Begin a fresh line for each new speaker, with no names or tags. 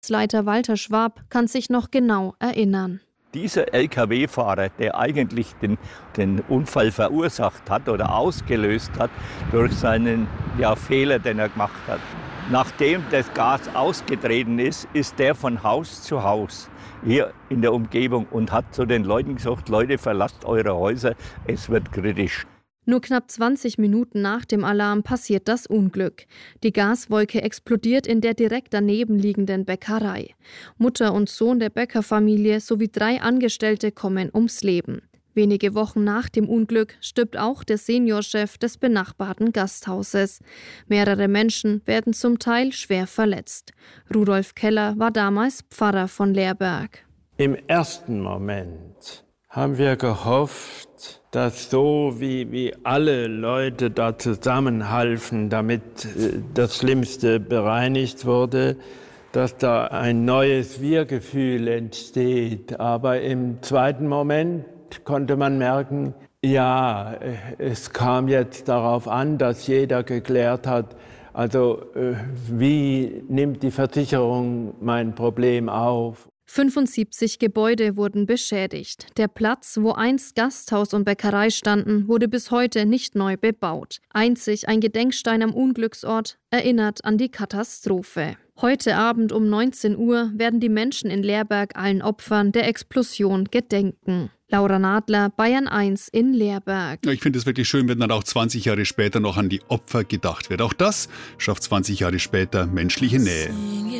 Leiter Walter Schwab kann sich noch genau erinnern.
Dieser Lkw-Fahrer, der eigentlich den Unfall verursacht hat oder ausgelöst hat durch seinen Fehler, den er gemacht hat. Nachdem das Gas ausgetreten ist, ist der von Haus zu Haus hier in der Umgebung und hat zu den Leuten gesagt, Leute, verlasst eure Häuser, es wird kritisch.
Nur knapp 20 Minuten nach dem Alarm passiert das Unglück. Die Gaswolke explodiert in der direkt daneben liegenden Bäckerei. Mutter und Sohn der Bäckerfamilie sowie 3 Angestellte kommen ums Leben. Wenige Wochen nach dem Unglück stirbt auch der Seniorchef des benachbarten Gasthauses. Mehrere Menschen werden zum Teil schwer verletzt. Rudolf Keller war damals Pfarrer von Lehrberg.
Im ersten Moment haben wir gehofft, dass so wie alle Leute da zusammenhalfen, damit das Schlimmste bereinigt wurde, dass da ein neues Wir-Gefühl entsteht. Aber im zweiten Moment konnte man merken, ja, es kam jetzt darauf an, dass jeder geklärt hat, also wie nimmt die Versicherung mein Problem auf?
75 Gebäude wurden beschädigt. Der Platz, wo einst Gasthaus und Bäckerei standen, wurde bis heute nicht neu bebaut. Einzig ein Gedenkstein am Unglücksort erinnert an die Katastrophe. Heute Abend um 19 Uhr werden die Menschen in Lehrberg allen Opfern der Explosion gedenken. Laura Nadler, Bayern 1 in Lehrberg.
Ja, ich finde es wirklich schön, wenn dann auch 20 Jahre später noch an die Opfer gedacht wird. Auch das schafft 20 Jahre später menschliche Nähe.